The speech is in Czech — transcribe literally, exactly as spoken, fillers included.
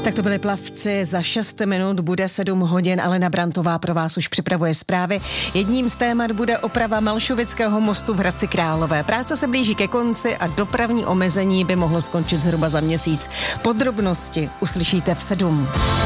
Tak to byli Plavci, za šest minut bude sedm hodin, Alena Brantová pro vás už připravuje zprávy. Jedním z témat bude oprava Malšovického mostu v Hradci Králové. Práce se blíží ke konci a dopravní omezení by mohlo skončit zhruba za měsíc. Podrobnosti uslyšíte v sedm.